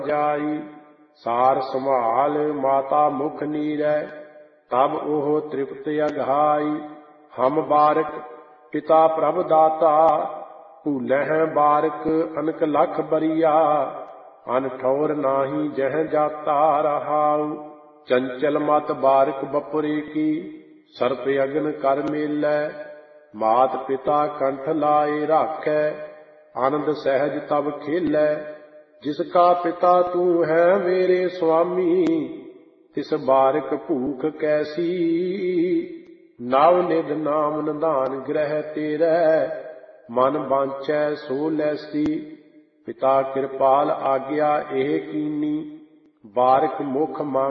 जाई। सार संभाल माता मुख नीरै, तब ओह तृप्त अघाई। हम बारक पिता प्रभ दाता, भूलह बारक अनक लख बरिया। अन ठौर नाही जह जाता रहाऊ। चंचल मत बारक बपुरे की, सर्प अगन कर मेलै। मात पिता कंठ लाए राखै, आनंद सहज तब खेलै। जिसका पिता तू है मेरे स्वामी, तिस बारक भूख कैसी। नव निध नाम निधान ग्रह तेरै, मन बांछै सो लैसी। पिता कृपाल आज्ञा एह कीनी, बारक मुख